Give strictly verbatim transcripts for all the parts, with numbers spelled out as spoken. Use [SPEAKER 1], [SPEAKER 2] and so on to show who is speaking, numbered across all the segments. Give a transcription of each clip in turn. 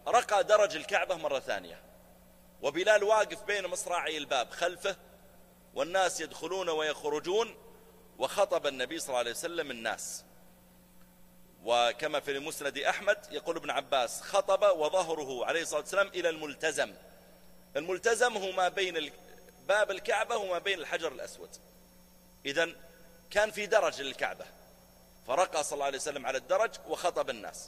[SPEAKER 1] رقى درج الكعبة مرة ثانية، وبلال واقف بين مصراعي الباب خلفه، والناس يدخلون ويخرجون، وخطب النبي صلى الله عليه وسلم الناس. وكما في المسند أحمد يقول ابن عباس: خطب وظهره عليه الصلاة والسلام إلى الملتزم. الملتزم هو ما بين باب الكعبة وما بين الحجر الأسود، إذن كان في درج للكعبة، فرقى صلى الله عليه وسلم على الدرج وخطب الناس.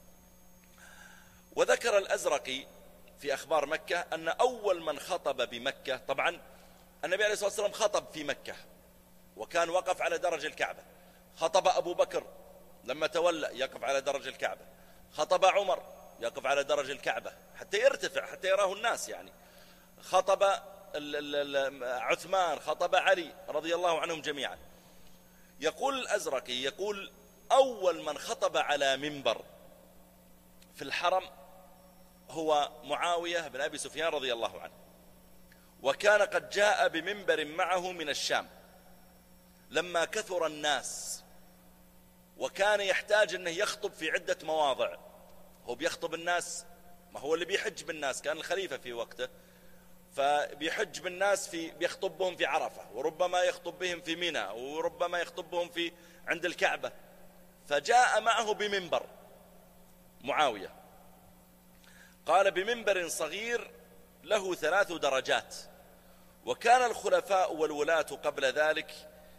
[SPEAKER 1] وذكر الأزرقي في أخبار مكة أن أول من خطب بمكة، طبعا النبي عليه الصلاة والسلام خطب في مكة وكان وقف على درج الكعبة، خطب أبو بكر لما تولى يقف على درج الكعبة، خطب عمر يقف على درج الكعبة حتى يرتفع حتى يراه الناس يعني، خطب عثمان، خطب علي رضي الله عنهم جميعا. يقول الأزرقي يقول: أول من خطب على منبر في الحرم هو معاوية بن أبي سفيان رضي الله عنه، وكان قد جاء بمنبر معه من الشام لما كثر الناس، وكان يحتاج أنه يخطب في عدة مواضع. هو بيخطب الناس، ما هو اللي بيحج بالناس، كان الخليفة في وقته، فبيحج بالناس في بيخطب بهم في عرفة، وربما يخطب بهم في منى، وربما يخطب بهم في عند الكعبة. فجاء معه بمنبر معاوية، قال: بمنبر صغير له ثلاث درجات. وكان الخلفاء والولاة قبل ذلك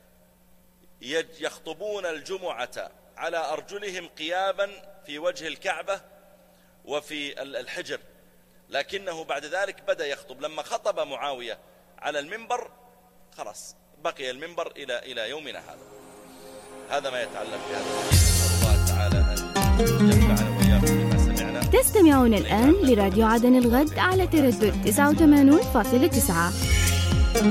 [SPEAKER 1] يخطبون الجمعة على أرجلهم قياما في وجه الكعبة وفي الحجر، لكنه بعد ذلك بدأ يخطب. لما خطب معاوية على المنبر خلاص بقي المنبر إلى إلى يومنا هذا. هذا ما يتعلق بهذا الحديث. نسأل الله تعالى أن ينفعنا وإياكم بما سمعنا.
[SPEAKER 2] تستمعون الآن لراديو عدن الغد على تردد تسعة وثمانين فاصلة تسعة.